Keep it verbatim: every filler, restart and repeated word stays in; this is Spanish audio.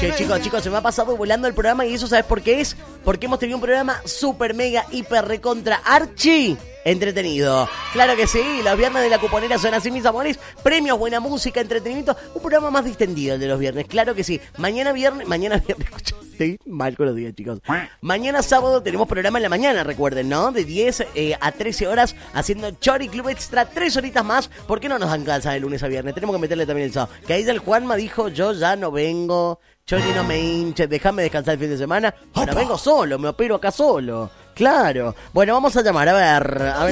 Che, chicos, chicos, se me ha pasado volando el programa y eso, ¿sabes por qué es? Porque hemos tenido un programa super, mega, hiper, recontra, archi entretenido. Claro que sí, los viernes de la cuponera son así, mis amores. Premios, buena música, entretenimiento. Un programa más distendido el de los viernes, claro que sí. Mañana viernes, mañana viernes, escucha, estoy mal con los días, chicos. Mañana sábado tenemos programa en la mañana, recuerden, ¿no? De diez eh, a trece horas, haciendo Chori Club Extra, tres horitas más. ¿Por qué no nos alcanza de lunes a viernes? Tenemos que meterle también el sábado. Que ahí el Juanma dijo, yo ya no vengo, Chori no me hinche, déjame descansar el fin de semana. Ahora vengo solo, me opero acá solo. Claro. Bueno, vamos a llamar, a ver, a ver.